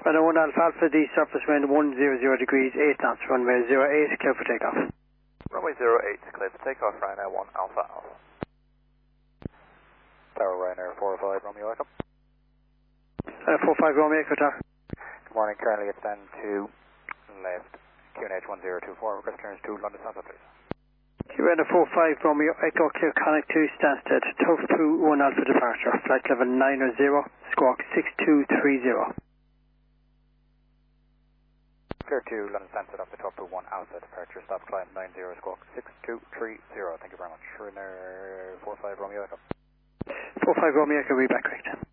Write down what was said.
Runway 1 Alpha Alpha, the surface wind 100 degrees, 8 knots, runway 08, clear for takeoff. Runway 08, clear for takeoff, Ryanair 1 Alpha Alpha. Tower Ryanair 45, Romeo Echo. 45 Romeo Echo Tower. Good morning, currently it's down to left, QNH 1024, request clearance to London Central, please. Ryanair 45 Romeo Echo, clear connect to Stansted, Turf 2 1 Alpha departure, flight level 90, squawk 6230. Clear to London Stansted off the top to 1 Alpha departure, stop climb 90, squawk 6230. Thank you very much. Ryanair 45 Romeo Echo. 45 Romeo Echo, read back correct.